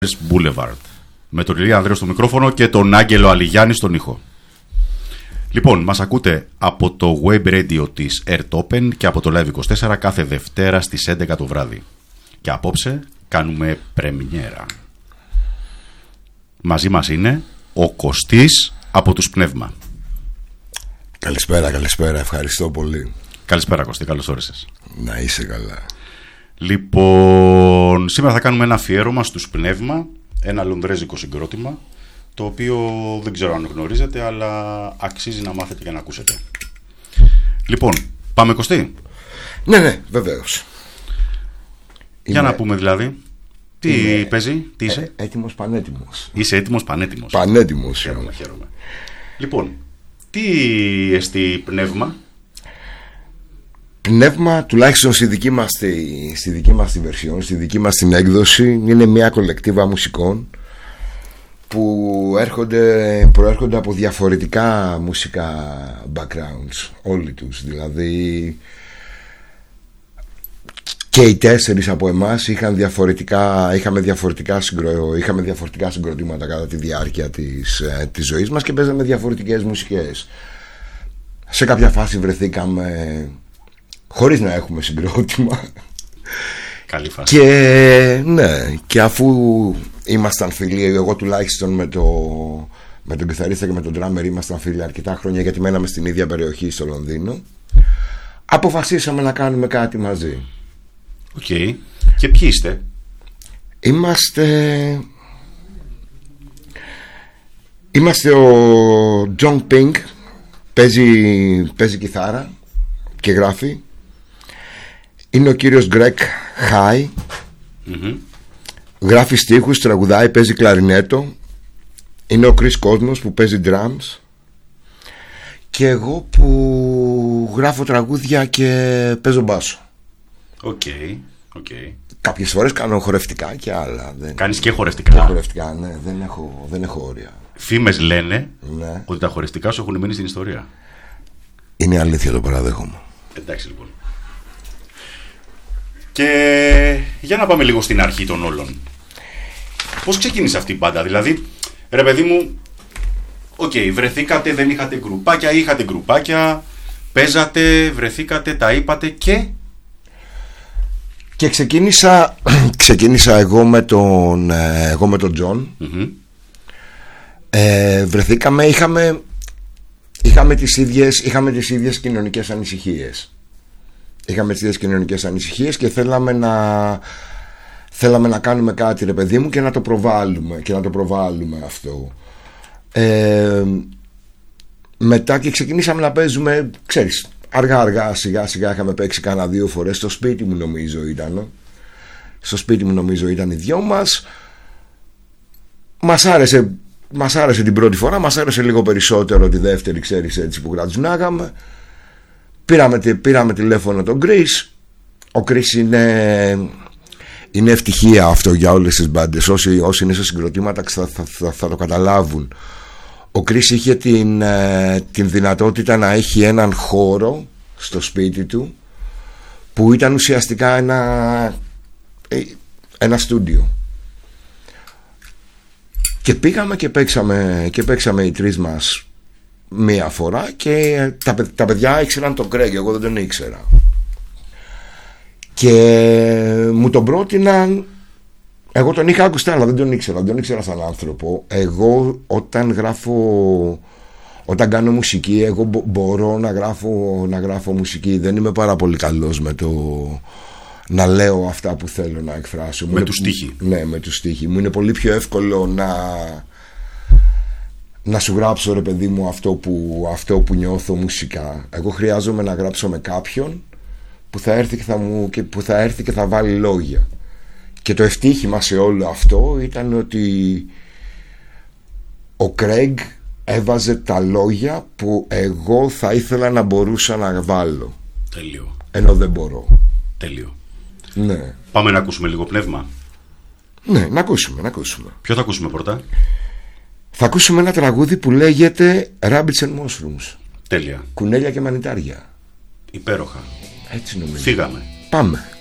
Boulevard. Με τον Ηλία Ανδρέου στο μικρόφωνο και τον Άγγελο Αλιγιάννη στον ήχο. Λοιπόν, μας ακούτε από το web radio της Earth Open και από το Live24 κάθε Δευτέρα στις 11 το βράδυ. Και απόψε κάνουμε πρεμιέρα. Μαζί μας είναι ο Κωστής από τους Πνεύμα. Καλησπέρα, ευχαριστώ πολύ. Καλησπέρα Κωστή, καλώς όρισες. Να είσαι καλά. Λοιπόν, σήμερα θα κάνουμε ένα αφιέρωμα στους Πνεύμα, ένα λονδρέζικο συγκρότημα, το οποίο δεν ξέρω αν γνωρίζετε, αλλά αξίζει να μάθετε και να ακούσετε. Λοιπόν, πάμε Κωστή. Ναι, βεβαίως. Για να πούμε δηλαδή, τι παίζει, τι είσαι. Έτοιμος, πανέτοιμος. Είσαι έτοιμος, πανέτοιμος. Πανέτοιμος. Χαίρομαι. Λοιπόν, τι εστί Πνεύμα. Πνεύμα, τουλάχιστον στη δική μας τη version, στη δική μας την έκδοση, είναι μια κολεκτίβα μουσικών που προέρχονται από διαφορετικά μουσικά backgrounds, όλοι τους. Δηλαδή και οι τέσσερις από εμάς είχαμε διαφορετικά συγκροτήματα κατά τη διάρκεια της ζωής μας και παίζαμε διαφορετικές μουσικές. Σε κάποια φάση βρεθήκαμε χωρίς να έχουμε συγκρότημα. Καλή φάση. Και αφού ήμασταν φίλοι, εγώ τουλάχιστον με τον κιθαρίστα και με τον drummer ήμασταν φίλοι αρκετά χρόνια, γιατί μέναμε στην ίδια περιοχή στο Λονδίνο, αποφασίσαμε να κάνουμε κάτι μαζί. Οκ. Και ποιοι είστε? Είμαστε ο John Pink, παίζει κιθάρα και γράφει. Είναι ο κύριος Greg High, γράφει στίχους, τραγουδάει, παίζει κλαρινέτο. Είναι ο Chris Cosmos που παίζει drums. Και εγώ που γράφω τραγούδια και παίζω μπάσο. Οκ. Κάποιες φορές κάνω χορευτικά και άλλα. Κάνεις και χορευτικά? Και χορευτικά, ναι, δεν έχω όρια. Φήμες λένε ότι τα χορευτικά σου έχουν μείνει στην ιστορία. Είναι αλήθεια, το παραδέχομαι. Εντάξει λοιπόν. Και για να πάμε λίγο στην αρχή των όλων. Πώς ξεκίνησε αυτή η μπάντα? Δηλαδή, ρε παιδί μου, βρεθήκατε, δεν είχατε γκρουπάκια, είχατε γκρουπάκια, παίζατε, βρεθήκατε, τα είπατε και ξεκίνησα εγώ με τον Τζον. Βρεθήκαμε, είχαμε τις ίδιες κοινωνικές ανησυχίες. Και θέλαμε να κάνουμε κάτι, ρε παιδί μου, και να το προβάλλουμε αυτό. Μετά και ξεκινήσαμε να παίζουμε, ξέρεις, αργά σιγά είχαμε παίξει κάνα 2 φορές στο σπίτι μου, νομίζω ήταν οι δυο μας. Μας άρεσε την πρώτη φορά, μας άρεσε λίγο περισσότερο τη δεύτερη, ξέρεις, έτσι που κρατζουνάγαμε. Πήραμε τηλέφωνο τον Chris. Ο Chris είναι ευτυχία αυτό για όλες τις μπάντες. Όσοι είναι σε συγκροτήματα θα το καταλάβουν. Ο Chris είχε την δυνατότητα να έχει έναν χώρο στο σπίτι του που ήταν ουσιαστικά ένα στούντιο. Και πήγαμε και παίξαμε οι τρεις μας μία φορά και τα παιδιά ήξεραν τον Greg, εγώ δεν τον ήξερα. Και μου τον πρότειναν. Εγώ τον είχα ακουστεί, αλλά δεν τον ήξερα σαν άνθρωπο. Εγώ όταν κάνω μουσική, εγώ μπορώ να γράφω μουσική. Δεν είμαι πάρα πολύ καλός με το να λέω αυτά που θέλω να εκφράσω. Με του στίχοι. Ναι, με του στίχοι. Μου είναι πολύ πιο εύκολο να σου γράψω, ρε παιδί μου, αυτό που νιώθω μουσικά. Εγώ χρειάζομαι να γράψω με κάποιον που θα έρθει και θα βάλει λόγια. Και το ευτύχημα σε όλο αυτό ήταν ότι ο Craig έβαζε τα λόγια που εγώ θα ήθελα να μπορούσα να βάλω. Τέλειο. Ενώ δεν μπορώ. Τέλειο. Ναι. Πάμε να ακούσουμε λίγο Πνεύμα. Ναι, να ακούσουμε. Ποιο θα ακούσουμε πρώτα? Θα ακούσουμε ένα τραγούδι που λέγεται Rabbits and Mushrooms. Τέλεια. Κουνέλια και μανιτάρια. Υπέροχα. Έτσι νομίζω. Φύγαμε. Πάμε.